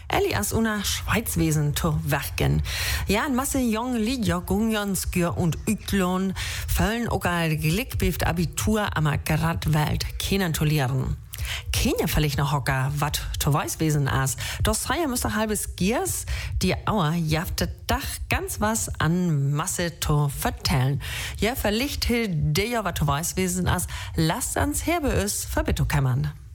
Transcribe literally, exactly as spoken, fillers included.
Eli as una Schweizwesen zu werken. Ja, ein Masse junge Lieder, Gunjanskür und Üklon fällen auch ein Glück beft Abitur am Gradwelt kennenzulernen. Kenia vielleicht noch hocker, wat zu Weißwesen as. Das Reihe müsste halbes Giers, die Auer jaftet dach ganz was an Masse zu vertellen. Ja, verlicht der ja wat zu Weißwesen as, lasst ans Herbe is, verbitto kämmern.